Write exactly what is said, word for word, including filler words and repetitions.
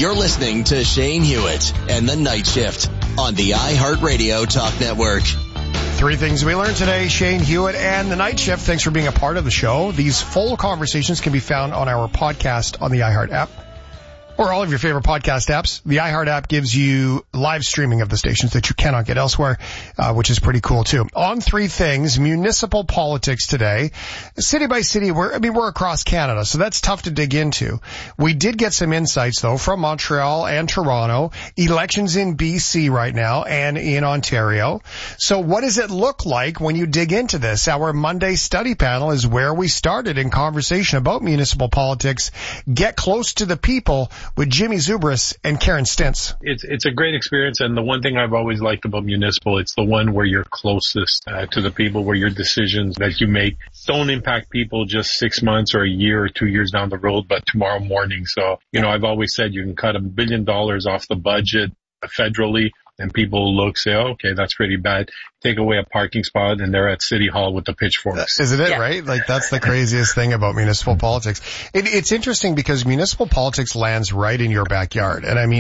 You're listening to Shane Hewitt and the Night Shift on the iHeartRadio Talk Network. Three things we learned today. Shane Hewitt and the Night Shift. Thanks for being a part of the show. These full conversations can be found on our podcast on the iHeart app, or all of your favorite podcast apps. The iHeart app gives you live streaming of the stations that you cannot get elsewhere, uh, which is pretty cool too. On three things, municipal politics today. City by city, we're, I mean, we're across Canada, so that's tough to dig into. We did get some insights though from Montreal and Toronto. Elections in B C right now and in Ontario. So what does it look like when you dig into this? Our Monday study panel is where we started in conversation about municipal politics. Get close to the people with Jimmy Zubris and Karen Stintz. It's it's a great experience, and the one thing I've always liked about municipal, it's the one where you're closest uh, to the people, where your decisions that you make don't impact people just six months or a year or two years down the road, but tomorrow morning. So, you know, I've always said you can cut a billion dollars off the budget federally, and people look, say, oh, okay, that's pretty bad. Take away a parking spot, and they're at City Hall with the pitchforks. Isn't it, yeah. right? Like, that's the craziest thing about municipal politics. It, it's interesting because municipal politics lands right in your backyard. And I mean,